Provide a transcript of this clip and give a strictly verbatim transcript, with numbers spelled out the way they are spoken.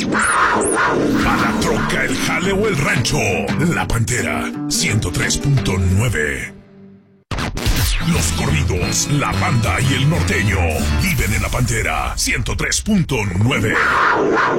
A la troca, el jale o el rancho. La Pantera, ciento tres punto nueve. Los corridos, la banda y el norteño viven en La Pantera, ciento tres punto nueve.